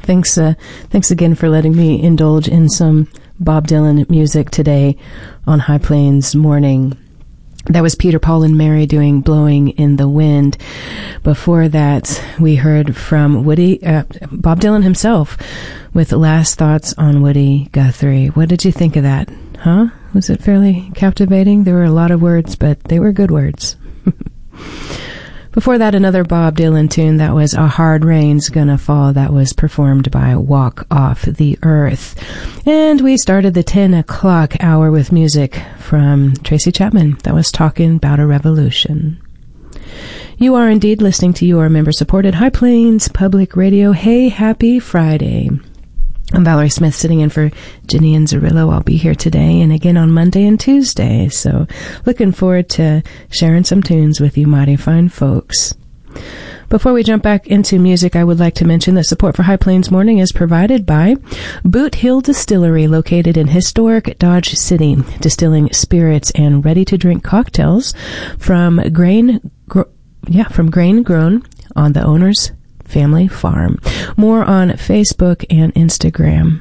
Thanks again for letting me indulge in some Bob Dylan music today on High Plains Morning. That was Peter, Paul, and Mary doing Blowing in the Wind. Before that, we heard from Bob Dylan himself with Last Thoughts on Woody Guthrie. What did you think of that? Huh? Was it fairly captivating? There were a lot of words, but they were good words. Before that, another Bob Dylan tune. That was A Hard Rain's Gonna Fall. That was performed by Walk Off the Earth. And we started the 10 o'clock hour with music from Tracy Chapman. That was Talking About a Revolution. You are indeed listening to your member-supported High Plains Public Radio. Hey, happy Friday. I'm Valerie Smith, sitting in for Ginny and Zerillo. I'll be here today and again on Monday and Tuesday. So looking forward to sharing some tunes with you mighty fine folks. Before we jump back into music, I would like to mention that support for High Plains Morning is provided by Boot Hill Distillery, located in historic Dodge City, distilling spirits and ready-to-drink cocktails from grain grown on the owner's family farm. More on Facebook and Instagram.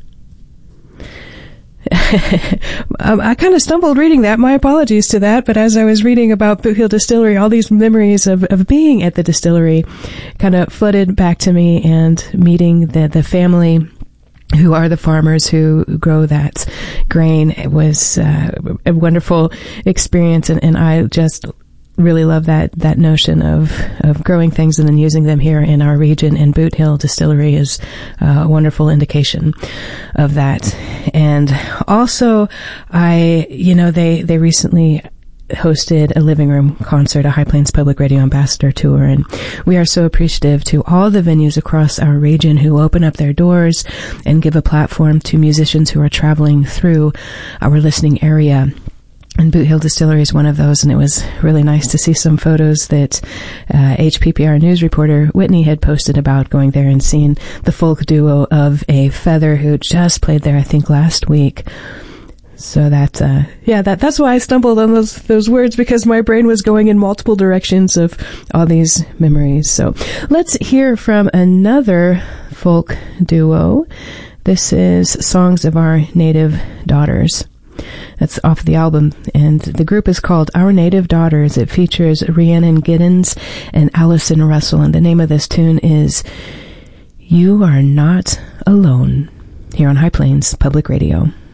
I kind of stumbled reading that. My apologies to that. But as I was reading about Boot Hill Distillery, all these memories of being at the distillery kind of flooded back to me, and meeting the family who are the farmers who grow that grain. It was a wonderful experience, and I just really love that notion of growing things and then using them here in our region, and Boot Hill Distillery is a wonderful indication of that. And also, they recently hosted a living room concert, a High Plains Public Radio Ambassador Tour, and we are so appreciative to all the venues across our region who open up their doors and give a platform to musicians who are traveling through our listening area. And Boot Hill Distillery is one of those, and it was really nice to see some photos that HPPR news reporter Whitney had posted about going there and seeing the folk duo of A Feather, who just played there, I think, last week. So that's why I stumbled on those words, because my brain was going in multiple directions of all these memories. So let's hear from another folk duo. This is Songs of Our Native Daughters. That's off the album, and the group is called Our Native Daughters. It features Rhiannon Giddens and Allison Russell, and the name of this tune is You Are Not Alone, here on High Plains Public Radio.